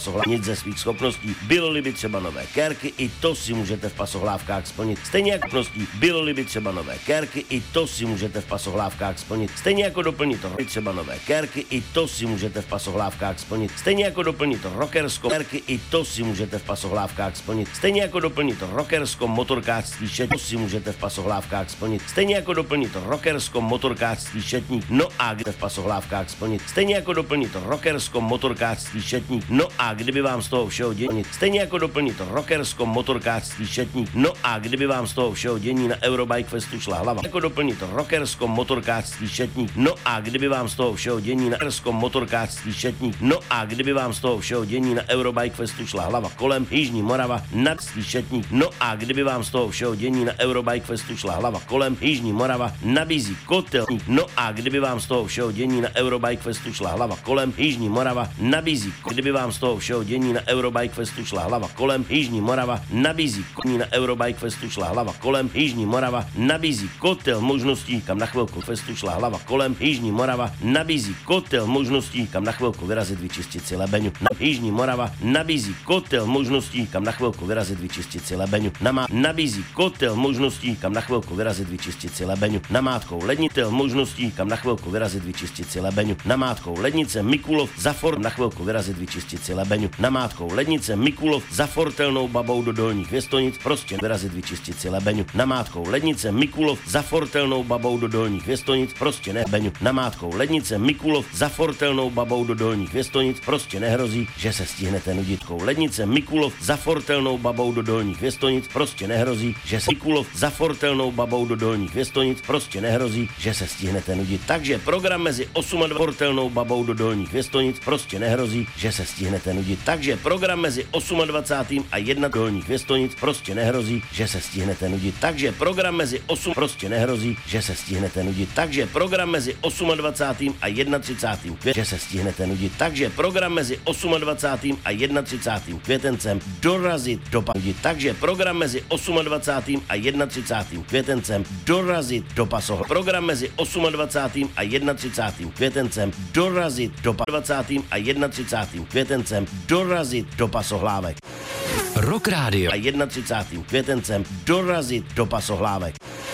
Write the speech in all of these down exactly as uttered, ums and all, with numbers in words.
nic ze svých schopností. Bylo-li by třeba nové kérky, i to si můžete v pasohlávkách splnit. Stejně jako schopností. Bylo-li by třeba nové kérky, i to si můžete v pasohlávkách splnit. Stejně jako doplnit to třeba nové kérky, i to si můžete v pasohlávkách splnit. Stejně jako doplnit to rockersko kérky, i to si můžete v pasohlávkách splnit. Stejně jako doplnit to rockersko motorkářství šetník, to si můžete v pasohlávkách splnit. Stejně jako doplnit to rockersko motorkářství šetník, no a kde v pasohlávkách splnit. Stejně jako doplnit to rockersko motorkářství šetník, no a kdyby vám z toho všeho dění. Stejně jako doplnit to rockersko motorkářství šetník, no a kdyby vám z toho všeho dění na Eurobike Festu šla hlava. Jako doplnit to rockersko motorkářství šetník, no a kdyby vám z toho všeho dění na rockersko motorkářství šetník, no a kdyby vám z toho všeho dění na Eurobike Festu šla hlava kolem Jižní Morava nad šetník, no a kdyby vám z toho všeho dění na Eurobike Festu šla hlava kolem Jižní Morava nabízí kotel, no a kdyby vám z toho všeho dění na Eurobike Festu šla hlava kolem Jižní Morava nabízí, kdyby vám z toho všeho dění na Eurobike Festu šla hlava kolem Jižní Morava nabízí koní na Eurobike Festu šla hlava kolem Jižní Morava nabízí kotel možností, kam na chvilku Festu šla hlava kolem Jižní Morava nabízí kotel možností, kam na chvilku vyrazit, vyčistit si lebeňu. Na Jižní Morava nabízí kotel možností, kam na chvilku vyrazit, vyčistit si lebeňu. Namá nabízí kotel možností, kam na chvilku vyrazit, vyčistit si lebeňu. Namátkou lednitel možností, kam na chvilku vyrazit, vyčistit si lebeňu. Namátkou lednice Mikulov za for na chvilku vyrazit, vyčistit si lebeňu. Namátkou lednice Mikulov za fortelnou babou do Dolních Věstonic, prostě vyrazit, vyčistit si lebeňu. Namátkou lednice Mikulov za fortelnou babou do Dolních Věstonic, prostě ne lebeňu. Namátkou lednice Mikulov za fortelnou babou do Dolních Věstonic, prostě nehrozí, že se stihnete nuditkou. Lednice Mikulov za fortelnou babou do Dolních Věstonic, prostě nehrozí, že se Mikulov za fortelnou babou do Dolních Věstonic, prostě nehrozí, že se stihnete nudit. Takže program mezi osm a fortelnou babou do Dolních Věstonic, prostě nehrozí, že se stihnete nudit. Takže program mezi dvacátým osmým a jedna Dolních Věstonic, prostě nehrozí, že se stihnete nudit. Takže program mezi osm prostě nehrozí, že se stihnete nudit. Takže program mezi dvacátým osmým a třicátým prvním květnem, že se stihnete nudit. Takže program mezi dvacátým osmým a třicátým prvním květencem dorazit do nudit. Takže program mezi dvacátým osmým a třicátým prvním květencem dorazit do pasohl. Program mezi dvacátým osmým a třicátým prvním květencem dorazit do dvacátým osmým a třicátým prvním květencem dorazit do pasohlávek. Rock Radio A třicátým prvním květencem dorazit do pasohlávek.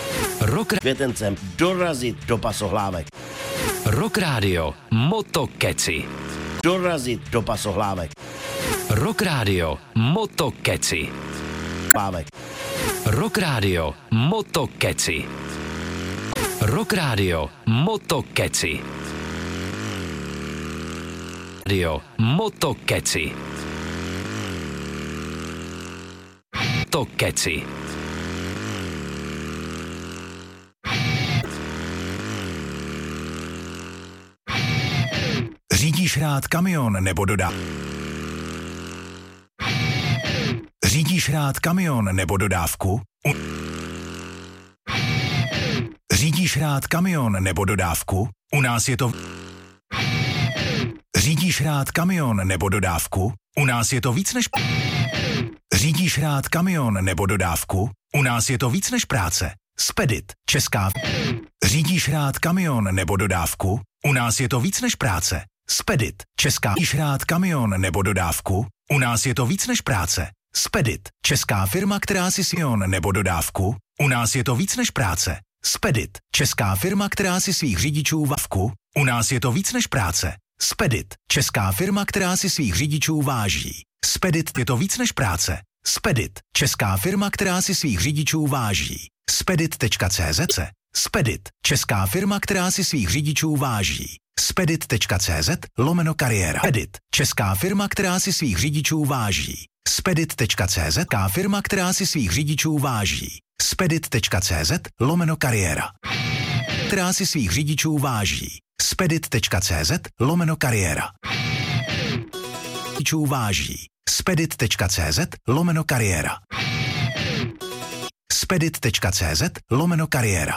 Rock Květencem dorazit do pasohlávek. Rock Radio Motokeci. Dorazit do pasohlávek. Rock Radio Motokeci. Hlávek. Rock Radio Motokeci. Rock Radio Motokeci. Radio Motokeci. Motokeci. Řídíš rád kamion nebo dodávku? Řídíš rád kamion nebo dodávku? U... Řídíš rád kamion nebo dodávku? U nás je to... Řídíš rád kamion nebo dodávku? U nás je to víc než... Řídíš rád kamion nebo dodávku? U nás je to víc než práce. Spedit, česká... Řídíš rád kamion nebo dodávku? U nás je to víc než práce. Spedit, česká... Řídíš rád kamion nebo dodávku? U nás je to víc než práce. Spedit, česká firma, která si kamion nebo dodávku? U nás je to víc než práce. Spedit, česká firma, která si svých řidičů vavku? U nás je to víc než práce. Spedit, česká firma, která si svých řidičů váží. Spedit je to víc než práce. Spedit, česká firma, která si svých řidičů váží. Spedit tečka cé zet. Spedit, česká firma, která si svých řidičů váží. Spedit tečka cé zet lomeno kariéra. Spedit, česká firma, která si svých řidičů váží. Spedit tečka cé zet, firma, která si svých řidičů váží. Spedit tečka cé zet lomeno kariéra. Která si svých řidičů váží. Spedit tečka cé zet lomeno kariéra. Řidičů váží. Spedit tečka cé zet lomeno kariéra. Spedit tečka cé zet lomeno kariéra.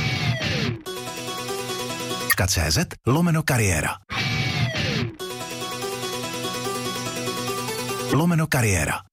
.cz lomeno kariéra. Lomeno kariéra.